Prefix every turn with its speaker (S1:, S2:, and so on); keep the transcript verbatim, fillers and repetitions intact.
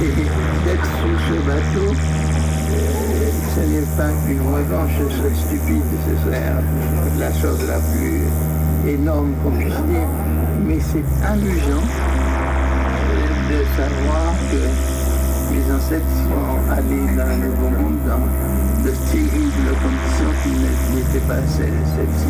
S1: Et d'être sur ce bateau, euh, ce n'est pas qu'une revanche, ce serait stupide, ce serait la chose la plus énorme qu'on puisse dire, mais c'est amusant de savoir que mes ancêtres sont allés dans le nouveau monde dans de terribles conditions qui n'étaient pas celles- celles-ci.